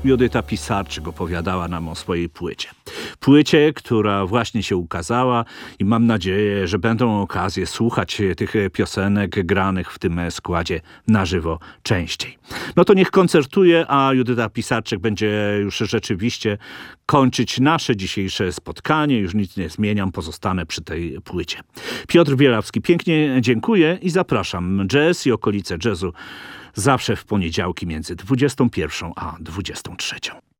Judyta Pisarczyk opowiadała nam o swojej płycie. Płycie, która właśnie się ukazała i mam nadzieję, że będą okazje słuchać tych piosenek granych w tym składzie na żywo częściej. No to niech koncertuje, a Judyta Pisarczyk będzie już rzeczywiście kończyć nasze dzisiejsze spotkanie. Już nic nie zmieniam, pozostanę przy tej płycie. Piotr Bielawski, pięknie dziękuję i zapraszam. Jazz i okolice jazzu zawsze w poniedziałki między 21 a 23.